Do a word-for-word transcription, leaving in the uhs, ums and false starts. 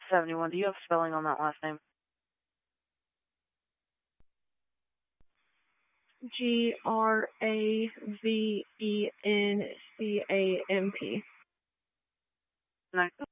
seventy-one. Do you have spelling on that last name? G R A V E N C A M P. Nice.